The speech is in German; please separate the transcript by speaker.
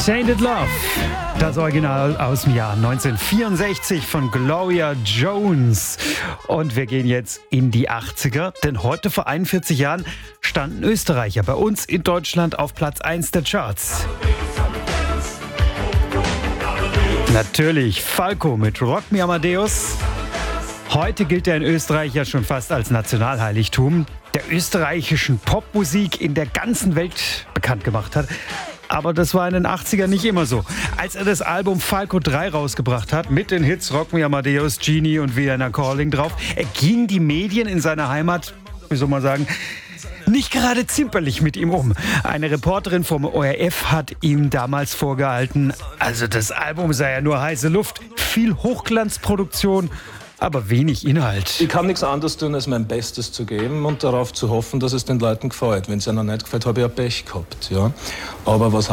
Speaker 1: Tainted Love, das Original aus dem Jahr 1964 von Gloria Jones. Und wir gehen jetzt in die 80er, denn heute vor 41 Jahren standen Österreicher bei uns in Deutschland auf Platz 1 der Charts. Natürlich Falco mit Rock Me Amadeus. Heute gilt er in Österreich ja schon fast als Nationalheiligtum, der österreichischen Popmusik in der ganzen Welt bekannt gemacht hat. Aber das war in den 80ern nicht immer so. Als er das Album Falco 3 rausgebracht hat, mit den Hits Rock Me Amadeus, Genie und Vienna Calling drauf, gingen die Medien in seiner Heimat, wie soll man sagen, nicht gerade zimperlich mit ihm um. Eine Reporterin vom ORF hat ihm damals vorgehalten, also das Album sei ja nur heiße Luft, viel Hochglanzproduktion, aber wenig Inhalt.
Speaker 2: Ich kann nichts anderes tun, als mein Bestes zu geben und darauf zu hoffen, dass es den Leuten gefällt. Wenn es ihnen nicht gefällt, habe ich ja Pech gehabt. Ja. Aber was